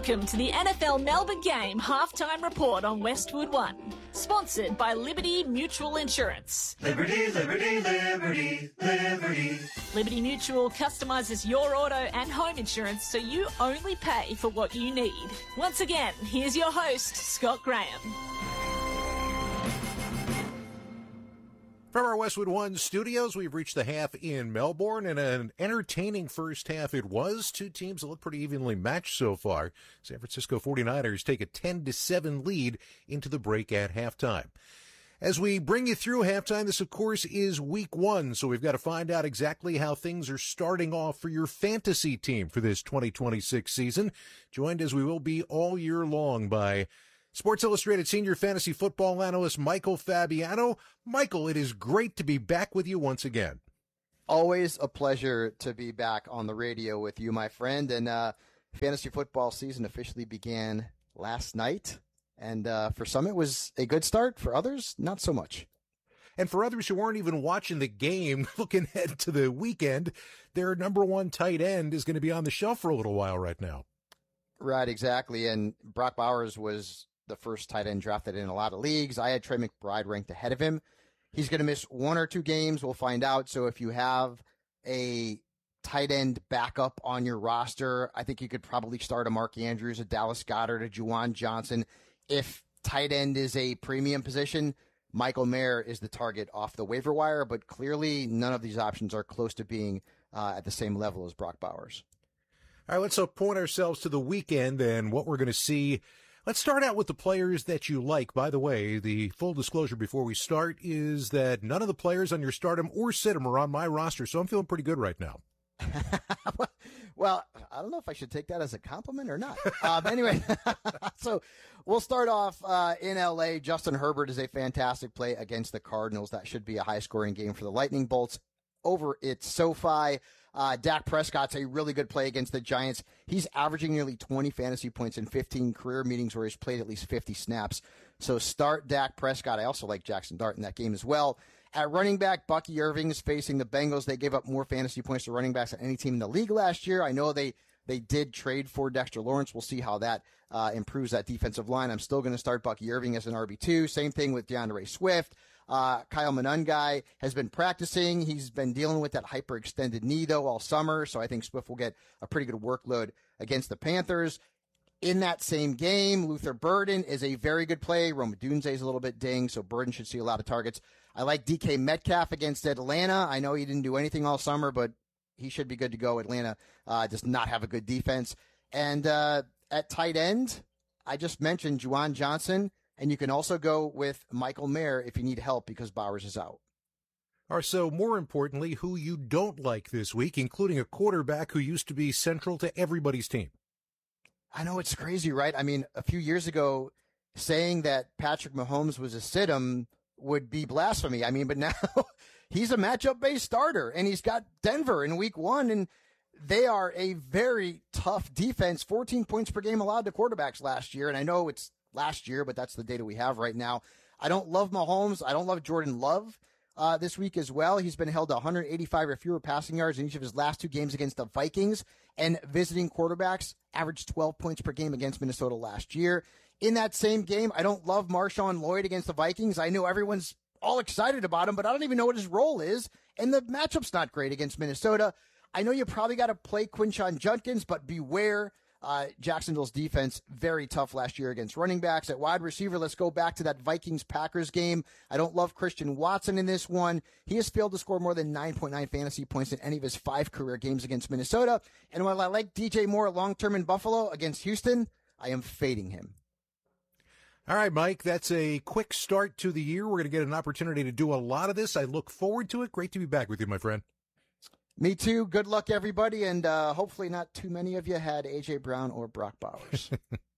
Welcome to the NFL Melbourne Game Halftime Report on Westwood One. Sponsored by Liberty Mutual Insurance. Liberty, liberty, liberty, liberty. Liberty Mutual customises your auto and home insurance so you only pay for what you need. Once again, here's your host, Scott Graham. From our Westwood One studios, we've reached the half in Melbourne, and an entertaining first half it was. Two teams that look pretty evenly matched so far. San Francisco 49ers take a 10-7 lead into the break at halftime. As we bring you through halftime, this, of course, is week one, so we've got to find out exactly how things are starting off for your fantasy team for this 2026 season. Joined, as we will be all year long, by Sports Illustrated senior fantasy football analyst Michael Fabiano. Michael, it is great to be back with you once again. Always a pleasure to be back on the radio with you, my friend. And fantasy football season officially began last night. And for some, it was a good start. For others, not so much. And for others who weren't even watching the game, looking ahead to the weekend, their number one tight end is going to be on the shelf for a little while right now. Right, exactly. And Brock Bowers was the first tight end drafted in a lot of leagues. I had Trey McBride ranked ahead of him. He's going to miss one or two games. We'll find out. So if you have a tight end backup on your roster, I think you could probably start a Mark Andrews, a Dallas Goedert, a Juwan Johnson. If tight end is a premium position, Michael Mayer is the target off the waiver wire, but clearly none of these options are close to being at the same level as Brock Bowers. All right, let's point ourselves to the weekend and what we're going to see. Let's start out with the players that you like. By the way, the full disclosure before we start is that none of the players on your stardom or situm are on my roster, so I'm feeling pretty good right now. Well, I don't know if I should take that as a compliment or not. Anyway, so we'll start off in LA. Justin Herbert is a fantastic play against the Cardinals. That should be a high-scoring game for the Lightning Bolts over at SoFi. Dak Prescott's a really good play against the Giants. He's averaging nearly 20 fantasy points in 15 career meetings where he's played at least 50 snaps. So start Dak Prescott. I also like Jackson Dart in that game as well. At running back, Bucky Irving is facing the Bengals. They gave up more fantasy points to running backs than any team in the league last year. I know they did trade for Dexter Lawrence. We'll see how that improves that defensive line. I'm still going to start Bucky Irving as an RB2. Same thing with DeAndre Swift. Kyle Monangai has been practicing. He's been dealing with that hyperextended knee, though, all summer. So I think Swift will get a pretty good workload against the Panthers. In that same game, Luther Burden is a very good play. Rome Odunze is a little bit dinged, so Burden should see a lot of targets. I like DK Metcalf against Atlanta. I know he didn't do anything all summer, but he should be good to go. Atlanta does not have a good defense. And at tight end, I just mentioned Juwan Johnson, and you can also go with Michael Mayer if you need help because Bowers is out. Or so, more importantly, who you don't like this week, including a quarterback who used to be central to everybody's team. I know it's crazy, right? I mean, a few years ago, saying that Patrick Mahomes was a situm would be blasphemy. I mean, but now he's a matchup-based starter, and he's got Denver in week one, and they are a very tough defense. 14 points per game allowed to quarterbacks last year, and I know it's last year, but that's the data we have right now. I don't love Mahomes. I don't love Jordan Love this week as well. He's been held to 185 or fewer passing yards in each of his last two games against the Vikings, and visiting quarterbacks averaged 12 points per game against Minnesota last year. In that same game, I don't love Marshawn Lloyd against the Vikings. I know everyone's all excited about him, but I don't even know what his role is, and the matchup's not great against Minnesota. I know you probably got to play Quinshon Judkins, but beware. Jacksonville's defense, very tough last year against running backs. At wide receiver, let's go back to that Vikings-Packers game. I don't love Christian Watson in this one. He has failed to score more than 9.9 fantasy points in any of his 5 career games against Minnesota. And while I like DJ Moore long-term in Buffalo against Houston, I am fading him. All right, Mike, that's a quick start to the year. We're going to get an opportunity to do a lot of this. I look forward to it. Great to be back with you, my friend. Me too. Good luck, everybody. And hopefully not too many of you had A.J. Brown or Brock Bowers.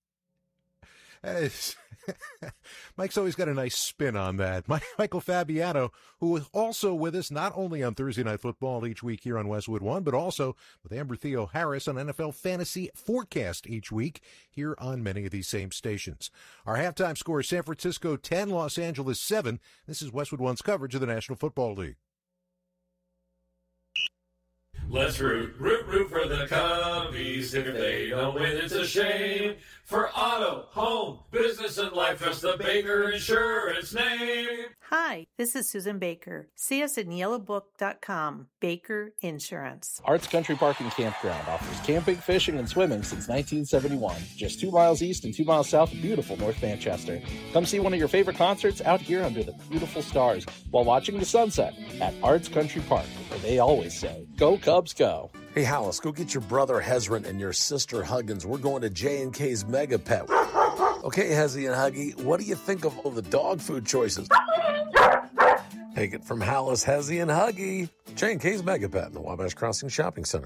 Mike's always got a nice spin on that. Michael Fabiano, who is also with us not only on Thursday Night Football each week here on Westwood One, but also with Amber Theo Harris on NFL Fantasy Forecast each week here on many of these same stations. Our halftime score is San Francisco 10, Los Angeles 7. This is Westwood One's coverage of the National Football League. Let's root for the Cubbies. If they don't win, it's a shame. For auto, home, business, and life, trust the Baker Insurance name. Hi, this is Susan Baker. See us at yellowbook.com. Baker Insurance. Arts Country Park and Campground offers camping, fishing, and swimming since 1971. Just 2 miles east and 2 miles south of beautiful North Manchester. Come see one of your favorite concerts out here under the beautiful stars while watching the sunset at Arts Country Park, where they always say, "Go Cubs, go." Hey, Hollis, go get your brother Hezron and your sister Huggins. We're going to J&K's Mega Pet. Okay, Hezzy and Huggy, what do you think of all the dog food choices? Take it from Hollis, Hezzy, and Huggy. J&K's Mega Pet in the Wabash Crossing Shopping Center.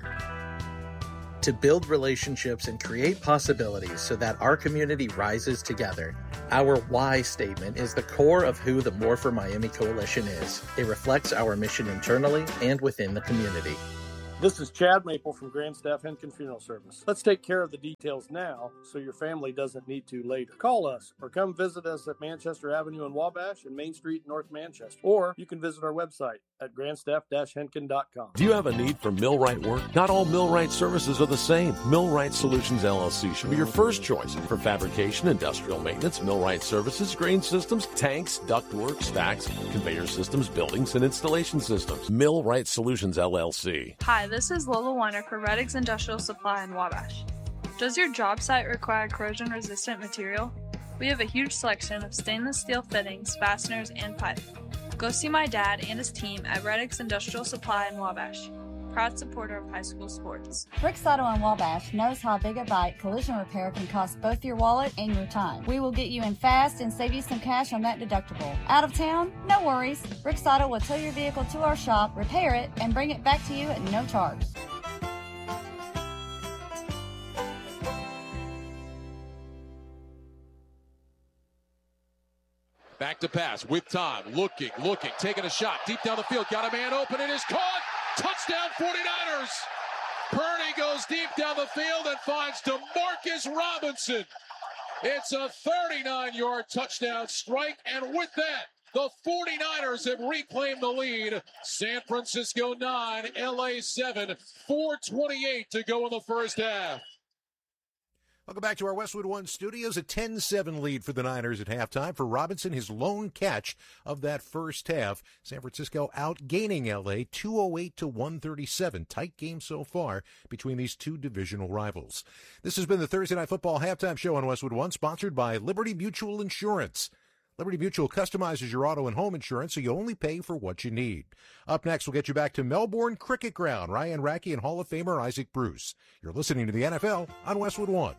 To build relationships and create possibilities so that our community rises together. Our why statement is the core of who the More for Miami Coalition is. It reflects our mission internally and within the community. This is Chad Maple from Grand Staff Henkin Funeral Service. Let's take care of the details now so your family doesn't need to later. Call us or come visit us at Manchester Avenue in Wabash and Main Street in North Manchester. Or you can visit our website at grandstaff-henkin.com. Do you have a need for millwright work? Not all millwright services are the same. Millwright Solutions LLC should be your first choice for fabrication, industrial maintenance, millwright services, grain systems, tanks, ductwork, stacks, conveyor systems, buildings, and installation systems. Millwright Solutions LLC. Hi, this is Lola Weiner for Reddix Industrial Supply in Wabash. Does your job site require corrosion-resistant material? We have a huge selection of stainless steel fittings, fasteners, and pipe. Go see my dad and his team at Reddix Industrial Supply in Wabash. Proud supporter of high school sports. Bricks Auto in Wabash knows how Big a Bite collision repair can cost both your wallet and your time. We will get you in fast and save you some cash on that deductible. Out of town? No worries. Bricks Auto will tow your vehicle to our shop, repair it, and bring it back to you at no charge. Back to pass with time, looking, taking a shot deep down the field, got a man open, it is caught. Touchdown 49ers. Purdy goes deep down the field and finds DeMarcus Robinson. It's a 39-yard touchdown strike, and with that, the 49ers have reclaimed the lead. San Francisco 9, LA 7, 4:28 to go in the first half. Welcome back to our Westwood One studios. A 10-7 lead for the Niners at halftime. For Robinson, his lone catch of that first half. San Francisco outgaining L.A. 208-137. Tight game so far between these two divisional rivals. This has been the Thursday Night Football Halftime Show on Westwood One, sponsored by Liberty Mutual Insurance. Liberty Mutual customizes your auto and home insurance so you only pay for what you need. Up next, we'll get you back to Melbourne Cricket Ground. Ryan Rackey and Hall of Famer Isaac Bruce. You're listening to the NFL on Westwood One.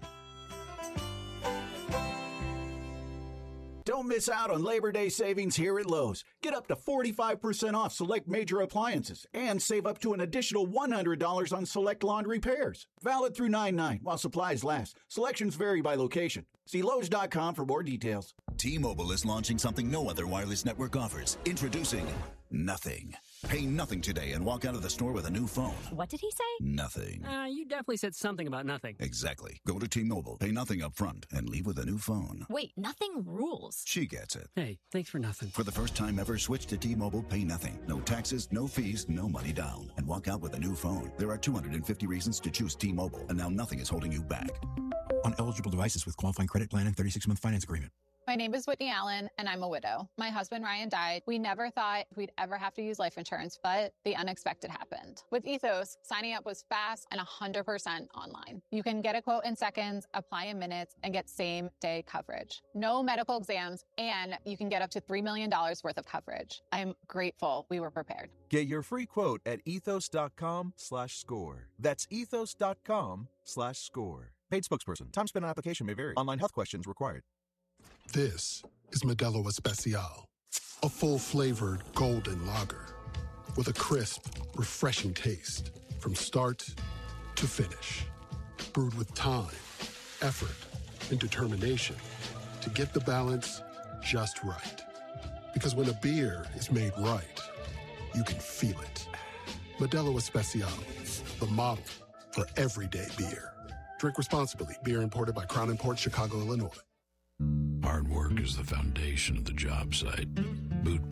Don't miss out on Labor Day savings here at Lowe's. Get up to 45% off select major appliances and save up to an additional $100 on select laundry repairs. Valid through 9/9 while supplies last. Selections vary by location. See Lowe's.com for more details. T-Mobile is launching something no other wireless network offers. Introducing Nothing. Pay nothing today and walk out of the store with a new phone. What did he say? Nothing. You definitely said something about nothing. Exactly. Go to T-Mobile, pay nothing up front, and leave with a new phone. Wait, nothing rules. She gets it. Hey, thanks for nothing. For the first time ever, switch to T-Mobile, pay nothing. No taxes, no fees, no money down. And walk out with a new phone. There are 250 reasons to choose T-Mobile, and now nothing is holding you back. On eligible devices with qualifying credit plan and 36-month finance agreement. My name is Whitney Allen, and I'm a widow. My husband, Ryan, died. We never thought we'd ever have to use life insurance, but the unexpected happened. With Ethos, signing up was fast and 100% online. You can get a quote in seconds, apply in minutes, and get same-day coverage. No medical exams, and you can get up to $3 million worth of coverage. I'm grateful we were prepared. Get your free quote at ethos.com/score. That's ethos.com/score. Paid spokesperson. Time spent on application may vary. Online health questions required. This is Modelo Especial, a full-flavored golden lager with a crisp, refreshing taste from start to finish. Brewed with time, effort, and determination to get the balance just right. Because when a beer is made right, you can feel it. Modelo Especial, the model for everyday beer. Drink responsibly. Beer imported by Crown Imports, Chicago, Illinois. Hard work is the foundation of the job site. Boot Barn Work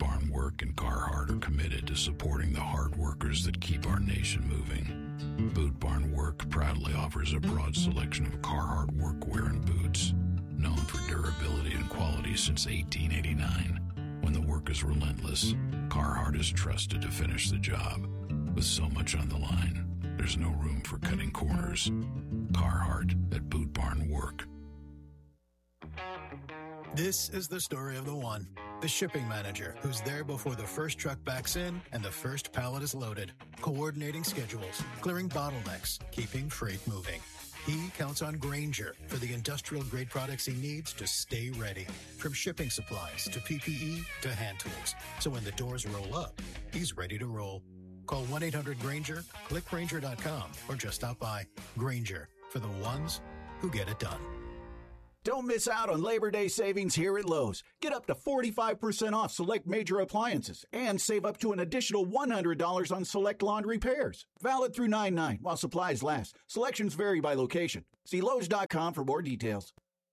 Work and Carhartt are committed to supporting the hard workers that keep our nation moving. Boot Barn Work proudly offers a broad selection of Carhartt workwear and boots, known for durability and quality since 1889. When the work is relentless, Carhartt is trusted to finish the job. With so much on the line, there's no room for cutting corners. Carhartt at Boot Barn Work. This is the story of the one, the shipping manager, who's there before the first truck backs in and the first pallet is loaded, coordinating schedules, clearing bottlenecks, keeping freight moving. He counts on Grainger for the industrial-grade products he needs to stay ready, from shipping supplies to PPE to hand tools. So when the doors roll up, he's ready to roll. Call 1-800-GRAINGER, click Grainger.com, or just stop by. Grainger, for the ones who get it done. Don't miss out on Labor Day savings here at Lowe's. Get up to 45% off select major appliances and save up to an additional $100 on select laundry repairs. Valid through 9/9 while supplies last. Selections vary by location. See Lowe's.com for more details.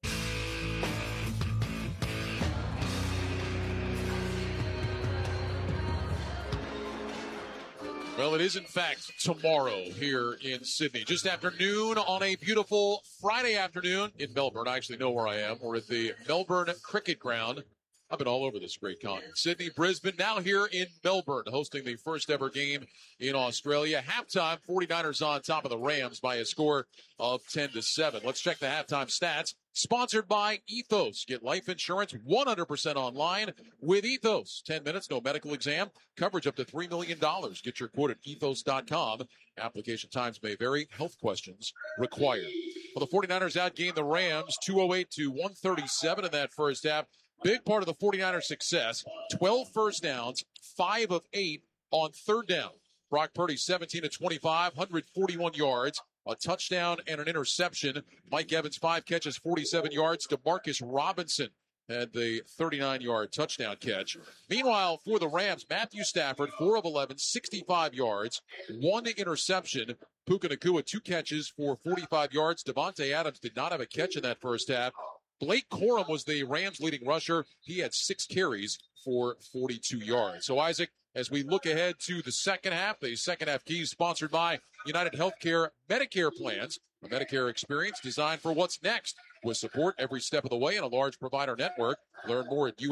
Well, it is, in fact, tomorrow here in Sydney. Just after noon on a beautiful Friday afternoon in Melbourne. I actually know where I am. We're at the Melbourne Cricket Ground. I've been all over this great continent. Sydney, Brisbane, now here in Melbourne, hosting the first ever game in Australia. Halftime, 49ers on top of the Rams by a score of 10-7. Let's check the halftime stats. Sponsored by Ethos. Get life insurance 100% online with Ethos. 10 minutes, no medical exam. Coverage up to $3 million. Get your quote at ethos.com. Application times may vary. Health questions required. Well, the 49ers outgained the Rams 208 to 137 in that first half. Big part of the 49ers' success. 12 first downs, 5 of 8 on third down. Brock Purdy 17 of 25, 141 yards. A touchdown and an interception. Mike Evans, 5 catches, 47 yards. DeMarcus Robinson had the 39-yard touchdown catch. Meanwhile, for the Rams, Matthew Stafford, 4 of 11, 65 yards, 1 interception. Puka Nacua, 2 catches for 45 yards. Devontae Adams did not have a catch in that first half. Blake Corum was the Rams' leading rusher. He had 6 carries for 42 yards. So, Isaac, as we look ahead to the second half keys sponsored by United Healthcare Medicare plans, a Medicare experience designed for what's next, with support every step of the way in a large provider network. Learn more at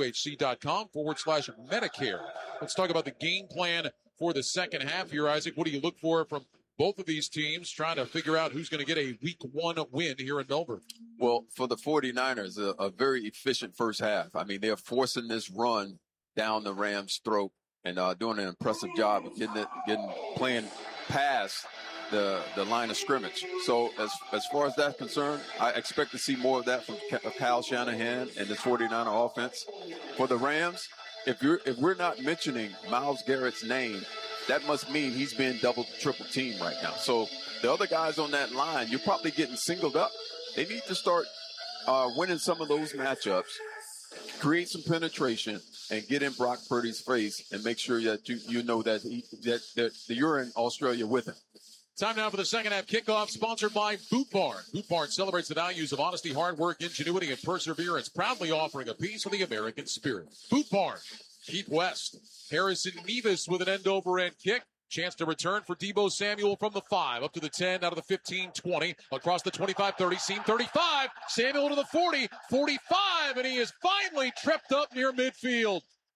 uhc.com/Medicare. Let's talk about the game plan for the second half here, Isaac. What do you look for from both of these teams trying to figure out who's going to get a week 1 win here in Melbourne? Well, for the 49ers, a very efficient first half. I mean, they're forcing this run down the Rams' throat and doing an impressive job of playing past the line of scrimmage. So as far as that's concerned, I expect to see more of that from Kyle Shanahan and the 49er offense. For the Rams, if we're not mentioning Myles Garrett's name, that must mean he's being double, triple teamed right now. So the other guys on that line, you're probably getting singled up. They need to start winning some of those matchups, create some penetration, and get in Brock Purdy's face and make sure that you know that you're in Australia with him. Time now for the second half kickoff, sponsored by Boot Barn. Boot Barn celebrates the values of honesty, hard work, ingenuity, and perseverance, proudly offering a piece of the American spirit. Boot Barn. Keith West. Harrison Nevis with an end-over-end kick. Chance to return for Deebo Samuel from the 5, up to the 10, out of the 15, 20, across the 25, 30, seam 35. Samuel to the 40, 45, and he is finally tripped up near midfield.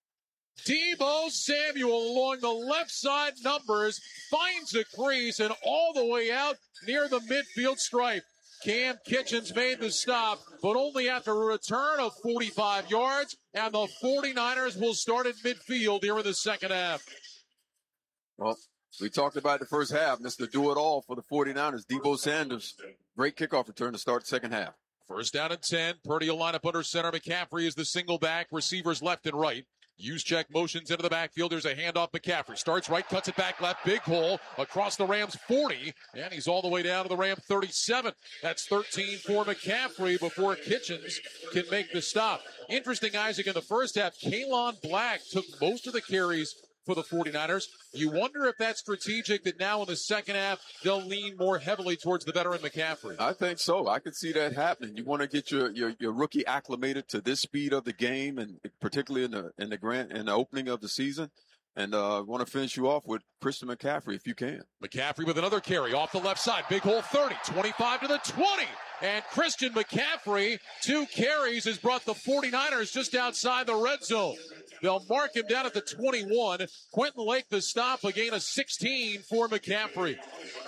Deebo Samuel along the left side numbers finds a crease and all the way out near the midfield stripe. Cam Kitchens made the stop, but only after a return of 45 yards, and the 49ers will start at midfield here in the second half. Well, we talked about the first half. Mr. Do-It-All for the 49ers. Deebo Sanders, great kickoff return to start the second half. First down and 10. Purdy will line up under center. McCaffrey is the single back. Receivers left and right. Use check motions into the backfield. There's a handoff. McCaffrey starts right, cuts it back left. Big hole across the Rams 40. And he's all the way down to the Ram 37. That's 13 for McCaffrey before Kitchens can make the stop. Interesting, Isaac, in the first half, Kalon Black took most of the carries for the 49ers. You wonder if that's strategic, that now in the second half, they'll lean more heavily towards the veteran McCaffrey. I think so. I could see that happening. You want to get your rookie acclimated to this speed of the game, and particularly in the opening of the season. And want to finish you off with Christian McCaffrey if you can. McCaffrey with another carry off the left side. Big hole 30, 25 to the 20. And Christian McCaffrey, 2 carries, has brought the 49ers just outside the red zone. They'll mark him down at the 21. Quentin Lake the stop, a gain of 16 for McCaffrey.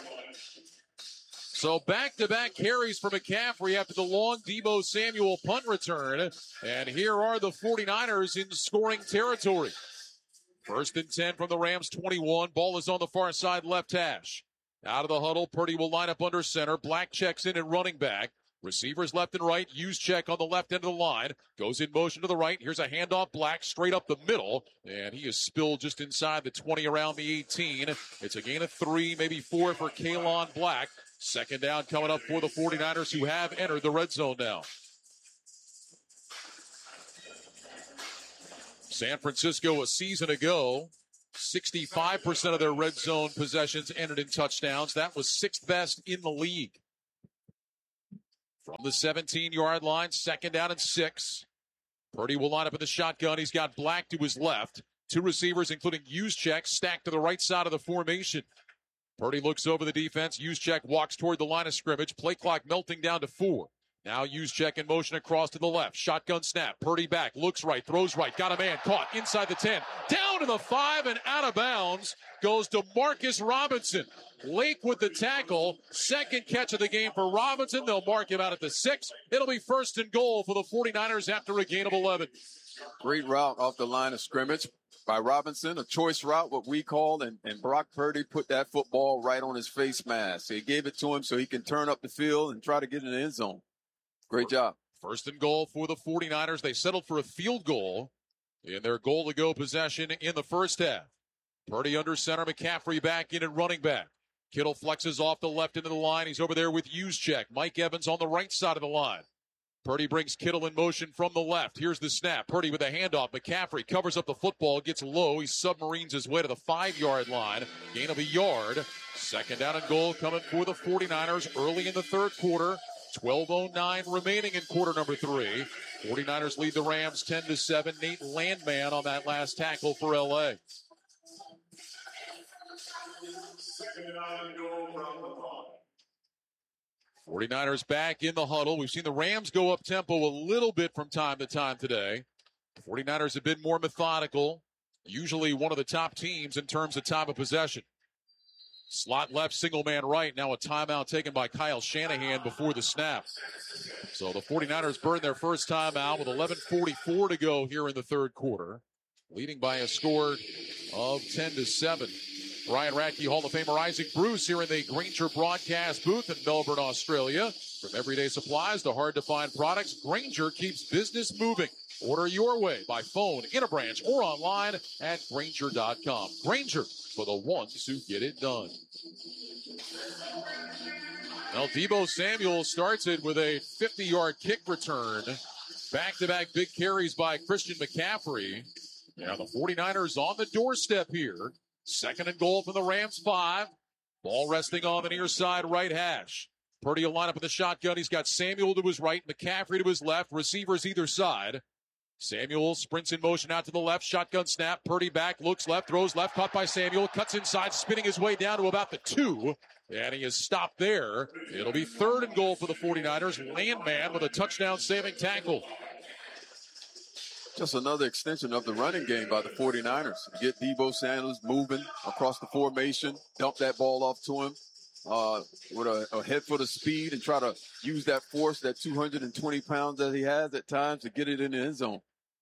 So back-to-back carries for McCaffrey after the long Deebo Samuel punt return. And here are the 49ers in scoring territory. 1st and 10 from the Rams 21. Ball is on the far side left hash. Out of the huddle, Purdy will line up under center. Black checks in and running back. Receivers left and right. Juszczyk on the left end of the line. Goes in motion to the right. Here's a handoff. Black straight up the middle. And he is spilled just inside the 20 around the 18. It's a gain of 3, maybe 4 for Kalon Black. 2nd down coming up for the 49ers, who have entered the red zone now. San Francisco a season ago, 65% of their red zone possessions ended in touchdowns. That was 6th best in the league. From the 17-yard line, 2nd down and 6. Purdy will line up in the shotgun. He's got Black to his left. 2 receivers, including Juszczyk, stacked to the right side of the formation. Purdy looks over the defense. Juszczyk walks toward the line of scrimmage. Play clock melting down to 4. Now Juszczyk in motion across to the left. Shotgun snap. Purdy back. Looks right. Throws right. Got a man. Caught inside the 10. Down to the 5 and out of bounds goes to Marcus Robinson. Lake with the tackle. 2nd catch of the game for Robinson. They'll mark him out at the 6. It'll be 1st and goal for the 49ers after a gain of 11. Great route off the line of scrimmage by Robinson. A choice route, what we call, and Brock Purdy put that football right on his face mask. He gave it to him so he can turn up the field and try to get in the end zone. Great job. 1st and goal for the 49ers. They settled for a field goal in their goal-to-go possession in the first half. Purdy under center, McCaffrey back in and running back. Kittle flexes off the left into the line. He's over there with Juszczyk. Mike Evans on the right side of the line. Purdy brings Kittle in motion from the left. Here's the snap. Purdy with a handoff. McCaffrey covers up the football, gets low. He submarines his way to the 5-yard line. Gain of a yard. 2nd down and goal coming for the 49ers early in the 3rd quarter. 12:09 remaining in quarter number 3. 49ers lead the Rams 10-7. Nate Landman on that last tackle for LA. Second down and goal from the 49ers back in the huddle. We've seen the Rams go up tempo a little bit from time to time today. The 49ers have been more methodical, usually one of the top teams in terms of time of possession. Slot left, single man right. Now a timeout taken by Kyle Shanahan before the snap. So the 49ers burned their first timeout with 11:44 to go here in the 3rd quarter, leading by a score of 10-7. Brian Radke, Hall of Famer Isaac Bruce here in the Grainger broadcast booth in Melbourne, Australia. From everyday supplies to hard-to-find products, Grainger keeps business moving. Order your way by phone, in a branch, or online at Grainger.com. Grainger, for the ones who get it done. Now, Deebo Samuel starts it with a 50-yard kick return. Back-to-back big carries by Christian McCaffrey. Now, the 49ers on the doorstep here. 2nd and goal from the Rams 5. Ball resting on the near side right hash. Purdy will line up in the shotgun. He's got Samuel to his right, McCaffrey to his left, receivers either side. Samuel sprints in motion out to the left, shotgun snap. Purdy back, looks left, throws left, caught by Samuel, cuts inside, spinning his way down to about the 2. And he is stopped there. It'll be 3rd and goal for the 49ers. Landman with a touchdown-saving tackle. Just another extension of the running game by the 49ers. Get Deebo Samuel moving across the formation, dump that ball off to him with a head foot of speed and try to use that force, that 220 pounds that he has at times, to get it in the end zone.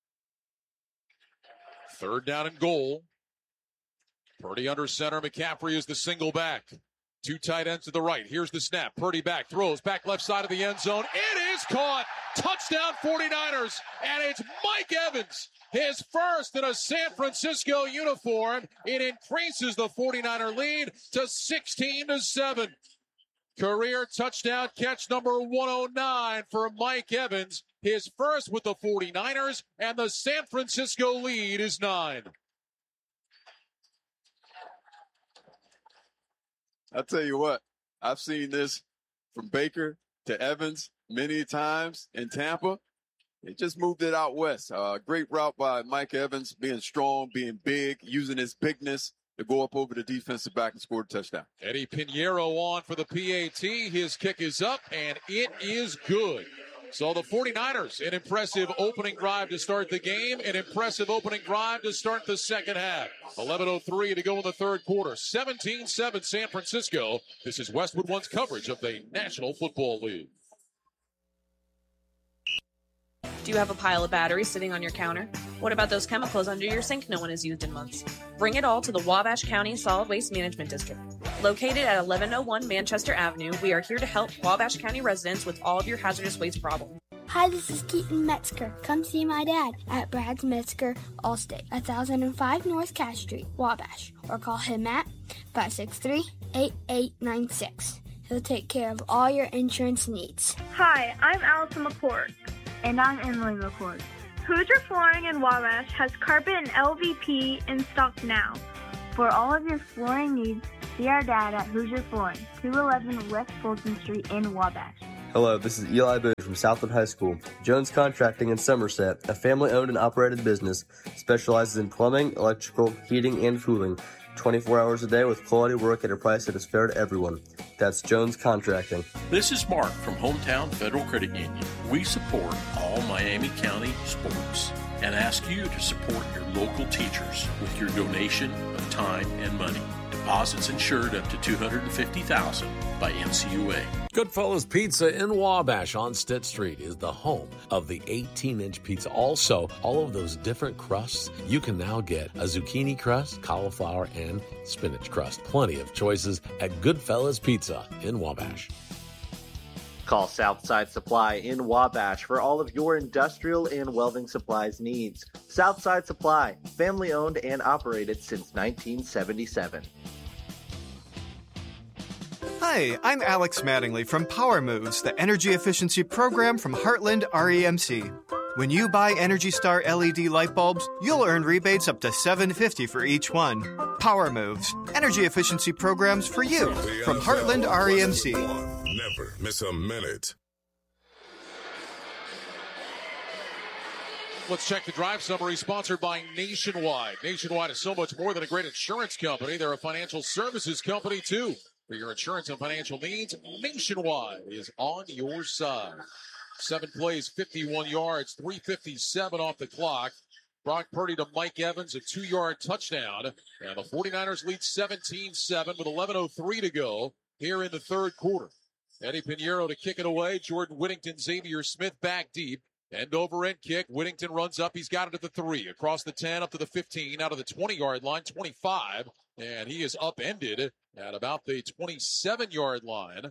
3rd down and goal. Purdy under center. McCaffrey is the single back. 2 tight ends to the right. Here's the snap. Purdy back, throws back left side of the end zone. It is caught. Touchdown 49ers. And it's Mike Evans. His first in a San Francisco uniform. It increases the 49er lead to 16-7. Career touchdown catch number 109 for Mike Evans. His first with the 49ers, and the San Francisco lead is 9. I tell you what, I've seen this from Baker to Evans many times in Tampa. They just moved it out west. Great route by Mike Evans, being strong, being big, using his bigness to go up over the defensive back and score a touchdown. Eddie Pinheiro on for the PAT. His kick is up, and it is good. So the 49ers, an impressive opening drive to start the game, an impressive opening drive to start the second half. 11:03 to go in the third quarter. 17-7 San Francisco. This is Westwood One's coverage of the National Football League. Do you have a pile of batteries sitting on your counter? What about those chemicals under your sink no one has used in months? Bring it all to the Wabash County Solid Waste Management District. Located at 1101 Manchester Avenue, we are here to help Wabash County residents with all of your hazardous waste problems. Hi, this is Keaton Metzger. Come see my dad at Brad's Metzger Allstate, 1005 North Cash Street, Wabash, or call him at 563-8896. He'll take care of all your insurance needs. Hi, I'm Allison McCord. And I'm Emily McCord. Hoosier Flooring in Wabash has carpet and LVP in stock now. For all of your flooring needs, see our dad at Hoosier Flooring, 211 West Fulton Street in Wabash. Hello, this is Eli Boone from Southwood High School. Jones Contracting in Somerset, a family-owned and operated business, specializes in plumbing, electrical, heating, and cooling, 24 hours a day with quality work at a price that is fair to everyone. That's Jones Contracting. This is Mark from Hometown Federal Credit Union. We support all Miami County sports and ask you to support your local teachers with your donation of time and money. Deposits insured up to $250,000 by NCUA. Goodfellas Pizza in Wabash on Stitt Street is the home of the 18-inch pizza. Also, all of those different crusts, you can now get a zucchini crust, cauliflower, and spinach crust. Plenty of choices at Goodfellas Pizza in Wabash. Call Southside Supply in Wabash for all of your industrial and welding supplies needs. Southside Supply, family owned and operated since 1977. Hi, I'm Alex Mattingly from Power Moves, the energy efficiency program from Heartland REMC. When you buy Energy Star LED light bulbs, you'll earn rebates up to $750 for each one. Power Moves, energy efficiency programs for you from Heartland REMC. Never miss a minute. Let's check the drive summary sponsored by Nationwide. Nationwide is so much more than a great insurance company. They're a financial services company, too. For your insurance and financial needs, Nationwide is on your side. 7 plays, 51 yards, 3:57 off the clock. Brock Purdy to Mike Evans, a 2-yard touchdown. And the 49ers lead 17-7 with 11:03 to go here in the third quarter. Eddie Pinheiro to kick it away. Jordan Whittington, Xavier Smith back deep. End over end kick. Whittington runs up. He's got it at the 3. Across the 10, up to the 15, out of the 20-yard line, 25. And he is upended at about the 27-yard line.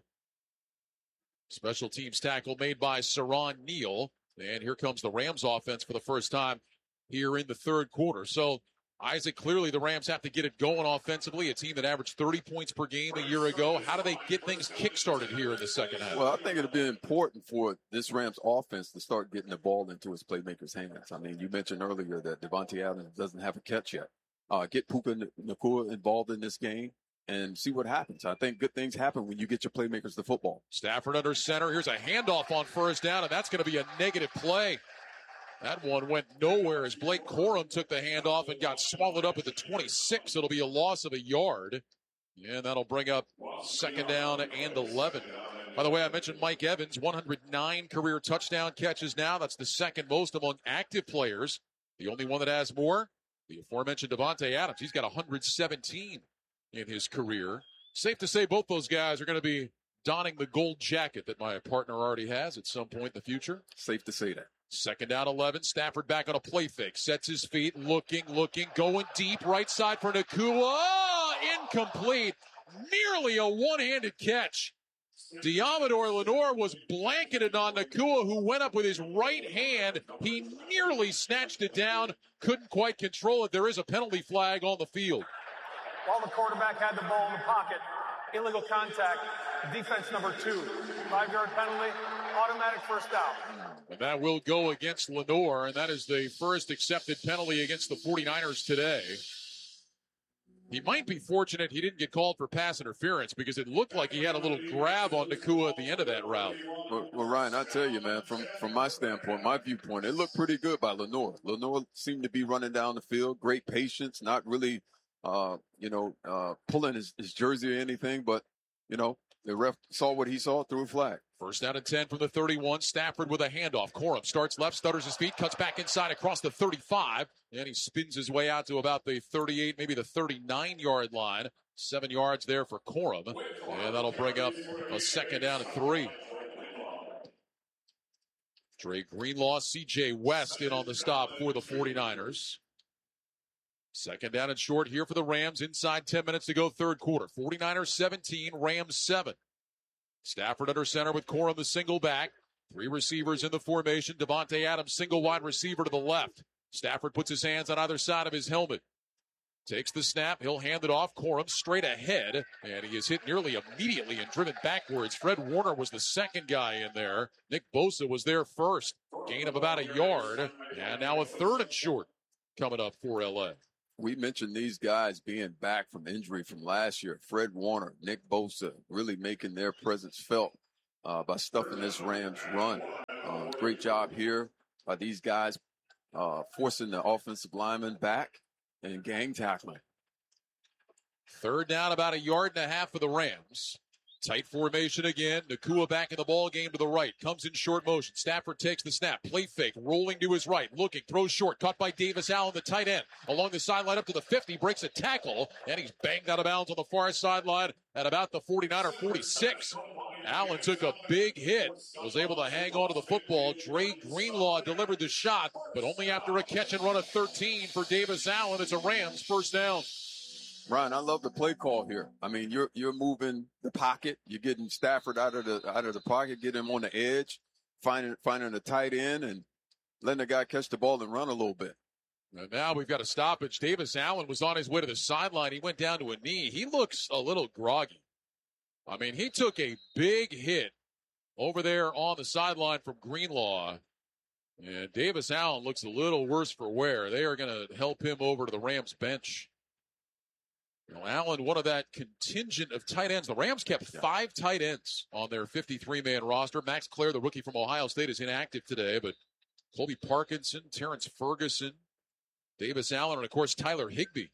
Special teams tackle made by Saron Neal. And here comes the Rams offense for the first time here in the third quarter. So, Isaac, clearly the Rams have to get it going offensively, a team that averaged 30 points per game a year ago. How do they get things kick-started here in the second half? Well, I think it'll be important for this Rams offense to start getting the ball into its playmakers' hands. I mean, you mentioned earlier that Devontae Adams doesn't have a catch yet. Get Puka Nacua involved in this game and see what happens. I think good things happen when you get your playmakers the football. Stafford under center. Here's a handoff on first down, and that's going to be a negative play. That one went nowhere as Blake Corum took the handoff and got swallowed up at the 26. It'll be a loss of a yard. And that'll bring up second down and 11. By the way, I mentioned Mike Evans, 109 career touchdown catches now. That's the second most among active players. The only one that has more, the aforementioned Devontae Adams. He's got 117 in his career. Safe to say both those guys are going to be donning the gold jacket that my partner already has at some point in the future. Safe to say that. Second down 11. Stafford back on a play fake. Sets his feet. Looking. Going deep. Right side for Nacua. Oh, incomplete. Nearly a one-handed catch. Diamador Lenore was blanketed on Nacua, who went up with his right hand. He nearly snatched it down. Couldn't quite control it. There is a penalty flag on the field. While the quarterback had the ball in the pocket, illegal contact, defense number 2. 5-yard penalty, automatic first down. And that will go against Lenore, and that is the first accepted penalty against the 49ers today. He might be fortunate he didn't get called for pass interference because it looked like he had a little grab on Nacua at the end of that route. Well, Ryan, I tell you, man, from my standpoint, my viewpoint, it looked pretty good by Lenoir. Lenoir seemed to be running down the field, great patience, not really, pulling his jersey or anything, but, the ref saw what he saw, threw a flag. First down and 10 from the 31. Stafford with a handoff. Corum starts left, stutters his feet, cuts back inside across the 35, and he spins his way out to about the 38, maybe the 39-yard line. 7 yards there for Corum, and that'll bring up a second down and 3. Dre Greenlaw, C.J. West in on the stop for the 49ers. Second down and short here for the Rams. Inside 10 minutes to go, third quarter. 49ers 17, Rams 7. Stafford under center with Corum the single back. 3 receivers in the formation. Devontae Adams, single wide receiver to the left. Stafford puts his hands on either side of his helmet. Takes the snap. He'll hand it off. Corum straight ahead. And he is hit nearly immediately and driven backwards. Fred Warner was the second guy in there. Nick Bosa was there first. Gain of about a yard. And now a third and short coming up for L.A. We mentioned these guys being back from injury from last year. Fred Warner, Nick Bosa, really making their presence felt by stuffing this Rams run. Great job here by these guys forcing the offensive lineman back and gang tackling. Third down, about a yard and a half for the Rams. Tight formation again. Nacua back in the ball game to the right. Comes in short motion. Stafford takes the snap. Play fake. Rolling to his right. Looking. Throws short. Caught by Davis Allen, the tight end. Along the sideline up to the 50. Breaks a tackle. And he's banged out of bounds on the far sideline at about the 49 or 46. Allen took a big hit. Was able to hang on to the football. Dre Greenlaw delivered the shot, but only after a catch and run of 13 for Davis Allen. It's a Rams first down. Ryan, I love the play call here. I mean, you're moving the pocket. You're getting Stafford out of the pocket, getting him on the edge, finding a tight end, and letting the guy catch the ball and run a little bit. And now we've got a stoppage. Davis Allen was on his way to the sideline. He went down to a knee. He looks a little groggy. I mean, he took a big hit over there on the sideline from Greenlaw. And Davis Allen looks a little worse for wear. They are going to help him over to the Rams bench. Allen, one of that contingent of tight ends. The Rams kept 5 tight ends on their 53-man roster. Max Clare, the rookie from Ohio State, is inactive today, but Colby Parkinson, Terrence Ferguson, Davis Allen, and, of course, Tyler Higbee.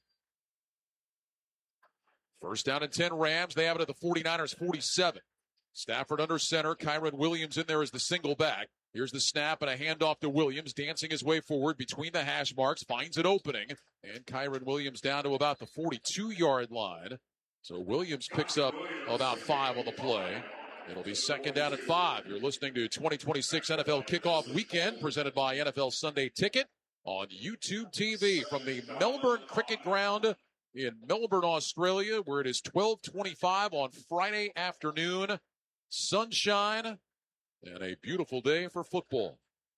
First down and 10 Rams. They have it at the 49ers 47. Stafford under center. Kyron Williams in there as the single back. Here's the snap and a handoff to Williams, dancing his way forward between the hash marks, finds an opening, and Kyron Williams down to about the 42-yard line. So Williams picks up about 5 on the play. It'll be second down and 5. You're listening to 2026 NFL Kickoff Weekend, presented by NFL Sunday Ticket on YouTube TV from the Melbourne Cricket Ground in Melbourne, Australia, where it is 12:25 on Friday afternoon. Sunshine. And a beautiful day for football.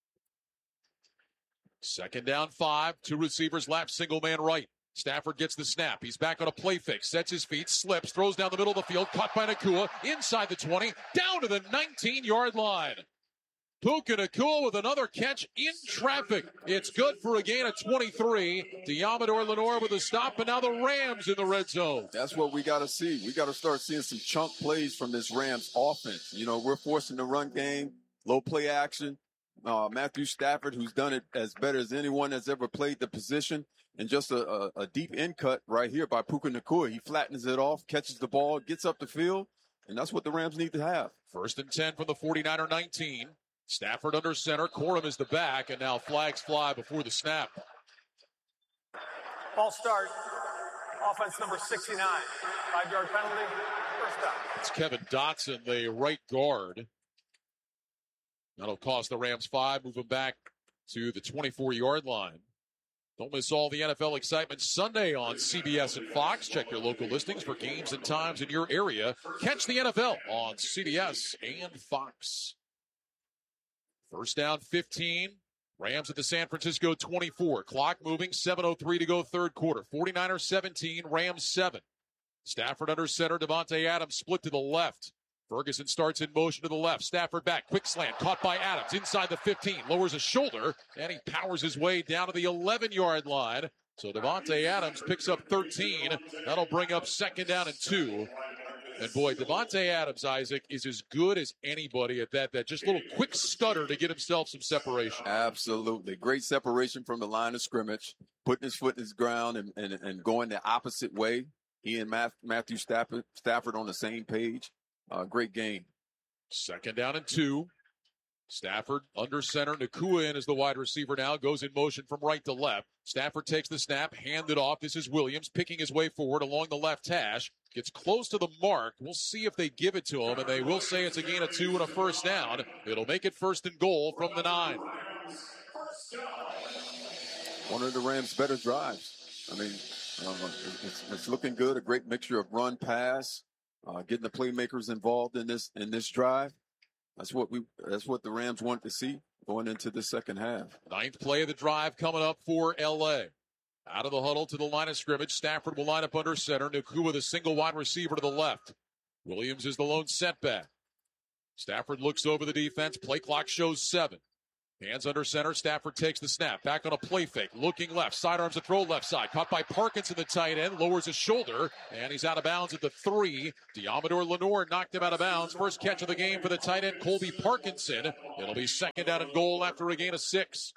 Second down 5. 2 receivers left, single man right. Stafford gets the snap. He's back on a play fake. Sets his feet, slips, throws down the middle of the field. Caught by Nacua. Inside the 20. Down to the 19-yard line. Puka Nacua with another catch in traffic. It's good for a gain of 23. Diamador Lenoir with a stop, and now the Rams in the red zone. That's what we got to see. We got to start seeing some chunk plays from this Rams offense. You know, we're forcing the run game, low play action. Matthew Stafford, who's done it as better as anyone that's ever played the position, and just a deep in cut right here by Puka Nacua. He flattens it off, catches the ball, gets up the field, and that's what the Rams need to have. First and 10 from the 49er 19. Stafford under center. Corum is the back, and now flags fly before the snap. Ball start. Offense number 69. 5-yard penalty. First down. It's Kevin Dotson, the right guard. That'll cost the Rams 5. Move them back to the 24-yard line. Don't miss all the NFL excitement Sunday on CBS and Fox. Check your local listings for games and times in your area. Catch the NFL on CBS and Fox. First down 15. Rams at the San Francisco 24. Clock moving. 7:03 to go third quarter. 49ers 17. Rams 7. Stafford under center. Devontae Adams split to the left. Ferguson starts in motion to the left. Stafford back. Quick slant. Caught by Adams. Inside the 15. Lowers a shoulder. And he powers his way down to the 11-yard line. So Davante Adams picks up 13. That'll bring up 2nd down and 2. And boy, Davante Adams, Isaac, is as good as anybody at that just little quick stutter to get himself some separation. Absolutely. Great separation from the line of scrimmage, putting his foot in his ground and going the opposite way. He and Matthew Stafford on the same page. Great game. 2nd down and 2. Stafford under center. Nacua in as the wide receiver now. Goes in motion from right to left. Stafford takes the snap, handed off. This is Williams picking his way forward along the left hash. Gets close to the mark. We'll see if they give it to him, and they will say it's a gain of 2 and a 1st down. It'll make it 1st and goal from the 9. One of the Rams' better drives. I mean, it's looking good. A great mixture of run, pass, getting the playmakers involved in this drive. That's what the Rams want to see going into the second half. 9th play of the drive coming up for L.A. Out of the huddle to the line of scrimmage. Stafford will line up under center. Nacua the single wide receiver to the left. Williams is the lone setback. Stafford looks over the defense. Play clock shows 7. Hands under center. Stafford takes the snap. Back on a play fake. Looking left. Sidearms a throw left side. Caught by Parkinson, the tight end. Lowers his shoulder. And he's out of bounds at the 3. Diamador Lenore knocked him out of bounds. First catch of the game for the tight end, Colby Parkinson. It'll be 2nd down and goal after a gain of 6.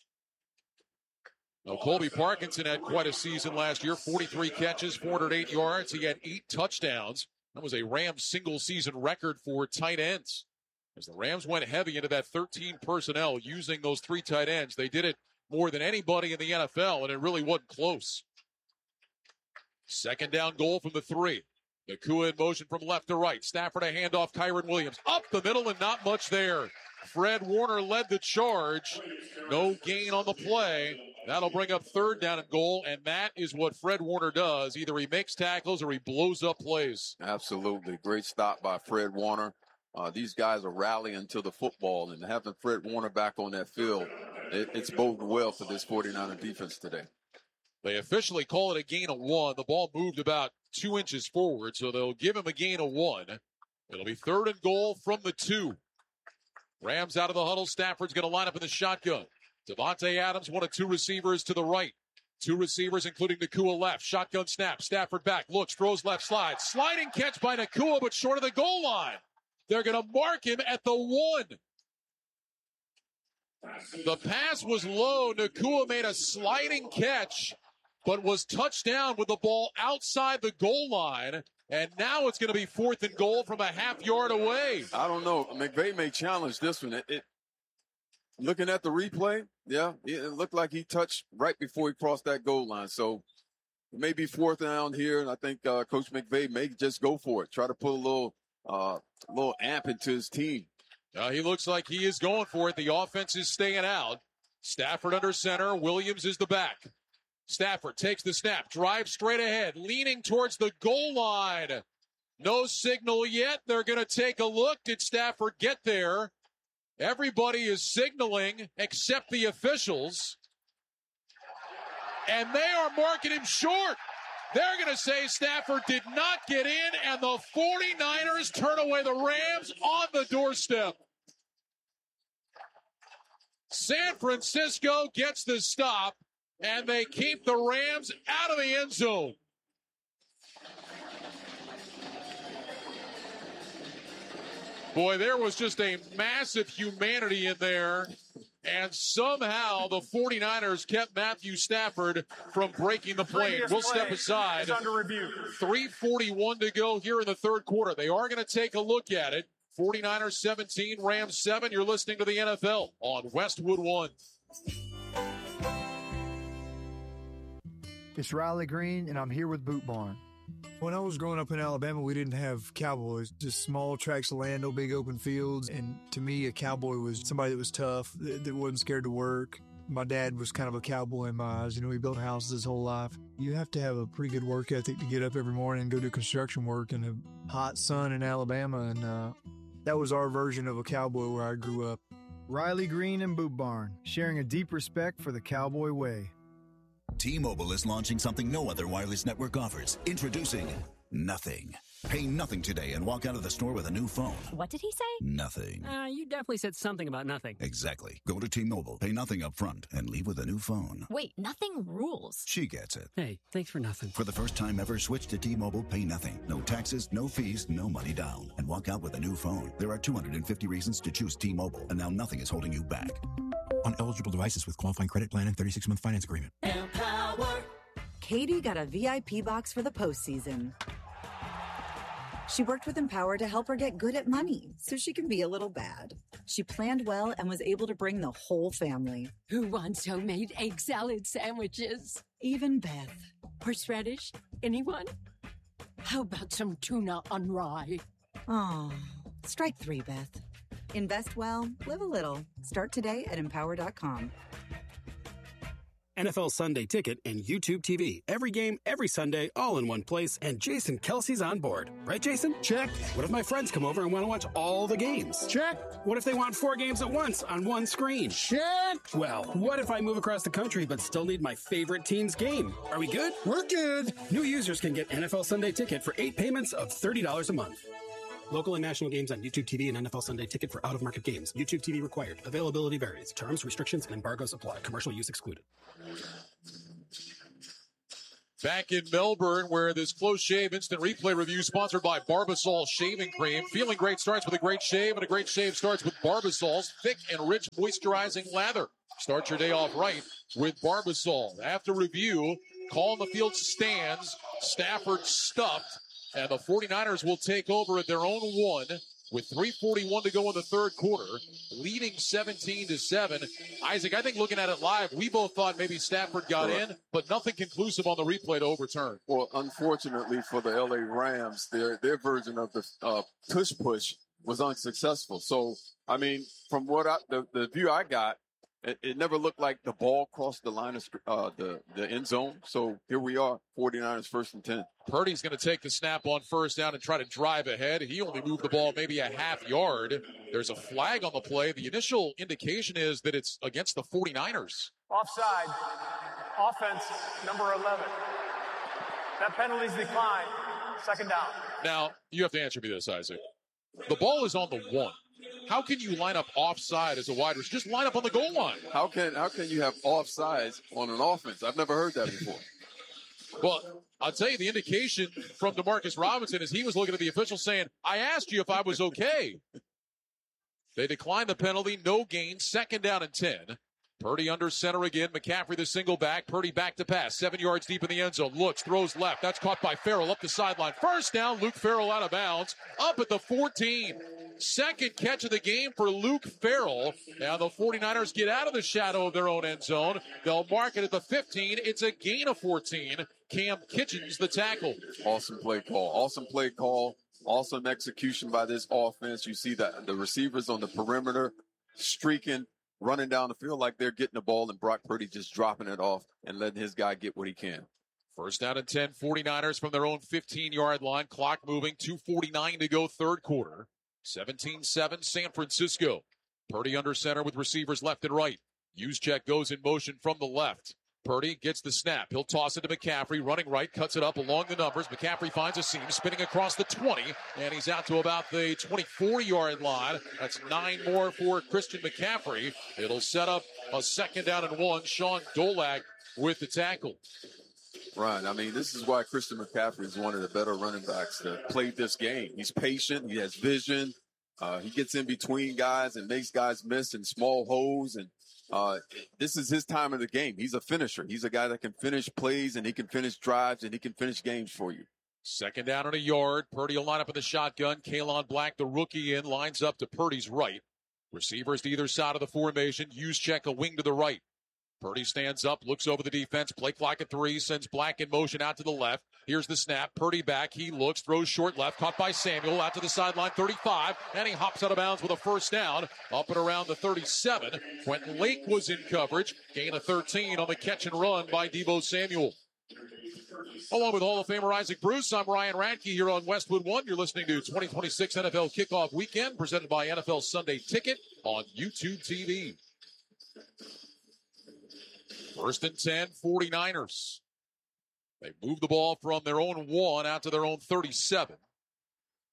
Now, Colby Parkinson had quite a season last year. 43 catches, 408 yards. He had 8 touchdowns. That was a Rams single-season record for tight ends. As the Rams went heavy into that 13 personnel using those 3 tight ends, they did it more than anybody in the NFL, and it really wasn't close. 2nd down goal from the 3. Nacua in motion from left to right. Stafford a handoff, Kyren Williams. Up the middle and not much there. Fred Warner led the charge. No gain on the play. That'll bring up 3rd down and goal, and that is what Fred Warner does. Either he makes tackles or he blows up plays. Absolutely. Great stop by Fred Warner. These guys are rallying to the football, and having Fred Warner back on that field, it's boding well for this 49er defense today. They officially call it a gain of 1. The ball moved about 2 inches forward, so they'll give him a gain of 1. It'll be 3rd and goal from the 2. Rams out of the huddle. Stafford's going to line up in the shotgun. Davante Adams, one of 2 receivers to the right. 2 receivers, including Nacua left. Shotgun snap. Stafford back. Looks, throws left slide. Sliding catch by Nacua, but short of the goal line. They're going to mark him at the 1. The pass was low. Nacua made a sliding catch, but was touched down with the ball outside the goal line. And now it's going to be 4th and goal from a half-yard away. I don't know. McVay may challenge this one. Looking at the replay, yeah, it looked like he touched right before he crossed that goal line. So it may be 4th down here, and I think Coach McVay may just go for it. Try to put a little amp into his team. He looks like he is going for it. The offense is staying out. Stafford under center. Williams is the back. Stafford takes the snap, drives straight ahead, leaning towards the goal line. No signal yet. They're going to take a look. Did Stafford get there? Everybody is signaling except the officials. And they are marking him short. They're going to say Stafford did not get in, and the 49ers turn away the Rams on the doorstep. San Francisco gets the stop, and they keep the Rams out of the end zone. Boy, there was just a massive humanity in there, and somehow the 49ers kept Matthew Stafford from breaking the plane. We'll step aside. Under review. 3:41 to go here in the 3rd quarter. They are going to take a look at it. 49ers 17, Rams 7. You're listening to the NFL on Westwood One. It's Riley Green, and I'm here with Boot Barn. When I was growing up in Alabama, we didn't have cowboys, just small tracts of land, no big open fields. And to me, a cowboy was somebody that was tough, that wasn't scared to work. My dad was kind of a cowboy in my eyes. You know, he built houses his whole life. You have to have a pretty good work ethic to get up every morning and go do construction work in the hot sun in Alabama. And that was our version of a cowboy where I grew up. Riley Green and Boot Barn, sharing a deep respect for the cowboy way. T-Mobile is launching something no other wireless network offers. Introducing Nothing. Pay nothing today and walk out of the store with a new phone. What did he say? Nothing. You definitely said something about nothing. Exactly. Go to T-Mobile, pay nothing up front, and leave with a new phone. Wait, nothing rules. She gets it. Hey, thanks for nothing. For the first time ever, switch to T-Mobile, pay nothing. No taxes, no fees, no money down. And walk out with a new phone. There are 250 reasons to choose T-Mobile, and now nothing is holding you back. On eligible devices with qualifying credit plan and 36-month finance agreement. Empower. Katie got a VIP box for the postseason. She worked with Empower to help her get good at money so she can be a little bad. She planned well and was able to bring the whole family. Who wants homemade egg salad sandwiches? Even Beth. Horseradish? Anyone? How about some tuna on rye? Oh, strike 3, Beth. Invest well, live a little. Start today at Empower.com. NFL Sunday Ticket and YouTube TV. Every game, every Sunday, all in one place, and Jason Kelsey's on board. Right, Jason? Check. What if my friends come over and want to watch all the games? Check. What if they want 4 games at once on one screen? Check. Well, what if I move across the country but still need my favorite team's game? Are we good? We're good. New users can get NFL Sunday Ticket for 8 payments of $30 a month. Local and national games on YouTube TV and NFL Sunday Ticket for out-of-market games. YouTube TV required. Availability varies. Terms, restrictions, and embargoes apply. Commercial use excluded. Back in Melbourne, where this Close Shave Instant Replay review sponsored by Barbasol Shaving Cream. Feeling great starts with a great shave, and a great shave starts with Barbasol's thick and rich moisturizing lather. Start your day off right with Barbasol. After review, call in the field stands. Stafford stuffed. And the 49ers will take over at their own 1 with 3:41 to go in the third quarter, leading 17-7. Isaac, I think looking at it live, we both thought maybe Stafford got in, but nothing conclusive on the replay to overturn. Well, unfortunately for the LA Rams, their version of the push was unsuccessful. So, I mean, from what the view I got, it never looked like the ball crossed the line of the end zone. So here we are, 49ers 1st and 10. Purdy's going to take the snap on first down and try to drive ahead. He only moved the ball maybe a half yard. There's a flag on the play. The initial indication is that it's against the 49ers. Offside. Offense, number 11. That penalty's declined. 2nd down. Now, you have to answer me this, Isaac. The ball is on the 1. How can you line up offside as a wide receiver? Just line up on the goal line. How can you have offsides on an offense? I've never heard that before. Well, I'll tell you, the indication from DeMarcus Robinson is he was looking at the official saying, I asked you if I was okay. They declined the penalty, no gain, 2nd down and 10. Purdy under center again. McCaffrey the single back. Purdy back to pass. 7 yards deep in the end zone. Looks, throws left. That's caught by Farrell up the sideline. First down, Luke Farrell out of bounds. Up at the 14. Second catch of the game for Luke Farrell. Now the 49ers get out of the shadow of their own end zone. They'll mark it at the 15. It's a gain of 14. Cam Kitchens the tackle. Awesome play call. Awesome play call. Awesome execution by this offense. You see that the receivers on the perimeter streaking, running down the field like they're getting the ball, and Brock Purdy just dropping it off and letting his guy get what he can. First down and 10, 49ers from their own 15-yard line. Clock moving, 2:49 to go, third quarter. 17-7 San Francisco. Purdy under center with receivers left and right. Juszczyk goes in motion from the left. Purdy gets the snap. He'll toss it to McCaffrey, running right, cuts it up along the numbers. McCaffrey finds a seam, spinning across the 20, and he's out to about the 24-yard line. That's 9 more for Christian McCaffrey. It'll set up a 2nd down and 1. Sean Dolak with the tackle. Right. I mean, this is why Christian McCaffrey is one of the better running backs that played this game. He's patient. He has vision. He gets in between guys and makes guys miss in small holes. And this is his time of the game. He's a finisher. He's a guy that can finish plays, and he can finish drives, and he can finish games for you. 2nd down and a yard. Purdy will line up in the shotgun. Kalon Black, the rookie, lines up to Purdy's right. Receivers to either side of the formation. Juszczyk a wing to the right. Purdy stands up, looks over the defense, play clock at 3, sends Black in motion out to the left. Here's the snap. Purdy back. He looks, throws short left, caught by Samuel out to the sideline, 35, and he hops out of bounds with a first down up and around the 37. Quentin Lake was in coverage. Gain of 13 on the catch and run by Deebo Samuel. Along with Hall of Famer Isaac Bruce, I'm Ryan Radke here on Westwood One. You're listening to 2026 NFL Kickoff Weekend, presented by NFL Sunday Ticket on YouTube TV. 1st and 10, 49ers. They move the ball from their own 1 out to their own 37.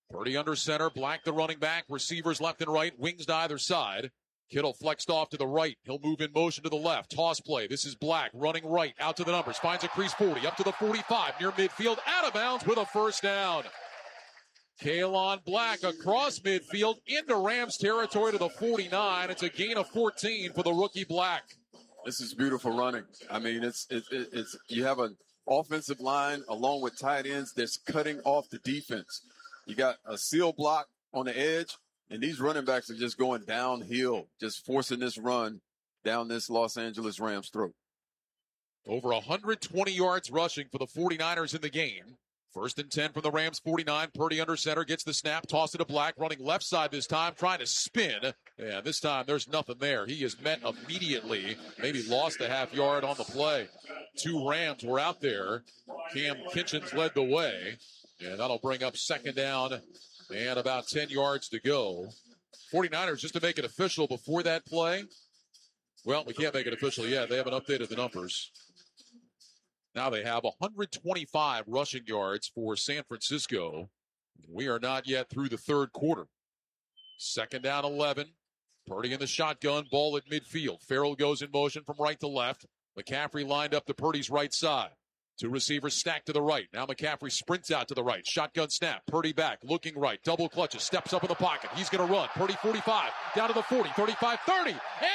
Purdy under center, Black the running back, receivers left and right, wings to either side. Kittle flexed off to the right. He'll move in motion to the left. Toss play. This is Black running right out to the numbers. Finds a crease 40 up to the 45 near midfield. Out of bounds with a first down. Kaelon Black across midfield into Rams territory to the 49. It's a gain of 14 for the rookie Black. This is beautiful running. I mean, it's you have an offensive line along with tight ends that's cutting off the defense. You got a seal block on the edge, and these running backs are just going downhill, just forcing this run down this Los Angeles Rams throat. Over 120 yards rushing for the 49ers in the game. 1st and 10 from the Rams 49. Purdy under center, gets the snap, toss it to Black, running left side this time, trying to spin. And this time there's nothing there. He is met immediately, maybe lost a half yard on the play. 2 Rams were out there. Cam Kitchens led the way. And that'll bring up 2nd down and about 10 yards to go. 49ers, just to make it official before that play. Well, we can't make it official yet. They haven't updated the numbers. Now they have 125 rushing yards for San Francisco. We are not yet through the third quarter. 2nd down 11. Purdy in the shotgun, ball at midfield. Farrell goes in motion from right to left. McCaffrey lined up to Purdy's right side. 2 receivers stacked to the right. Now McCaffrey sprints out to the right. Shotgun snap. Purdy back, looking right. Double clutches. Steps up in the pocket. He's going to run. Purdy 45. Down to the 40. 35. 30. And